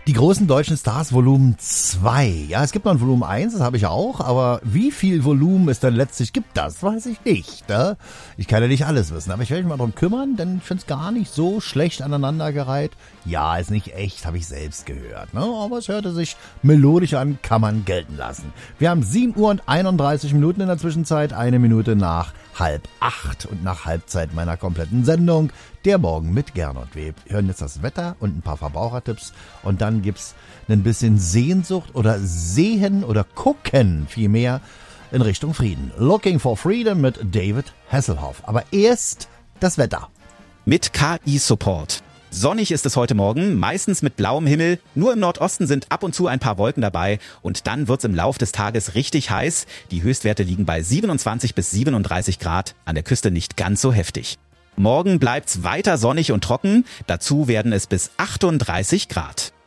Die großen deutschen Stars Volumen 2. Ja, es gibt noch ein Volumen 1, das habe ich auch, aber wie viel Volumen es dann letztlich gibt, das weiß ich nicht. Ne? Ich kann ja nicht alles wissen, aber ich werde mich mal drum kümmern, denn ich finde es gar nicht so schlecht aneinandergereiht. Ja, ist nicht echt, habe ich selbst gehört. Ne? Aber es hörte sich melodisch an, kann man gelten lassen. Wir haben 7 Uhr und 31 Minuten in der Zwischenzeit, 1 Minute nach 7:30 und nach Halbzeit meiner kompletten Sendung. Der Morgen mit Gernot Web. Wir hören jetzt das Wetter und ein paar Verbrauchertipps und dann gibt's ein bisschen Sehnsucht oder Sehen oder Gucken vielmehr in Richtung Frieden. Looking for Freedom mit David Hasselhoff. Aber erst das Wetter. Mit KI-Support. Sonnig ist es heute Morgen, meistens mit blauem Himmel. Nur im Nordosten sind ab und zu ein paar Wolken dabei. Und dann wird's im Lauf des Tages richtig heiß. Die Höchstwerte liegen bei 27 bis 37 Grad. An der Küste nicht ganz so heftig. Morgen bleibt's weiter sonnig und trocken. Dazu werden es bis 38 Grad.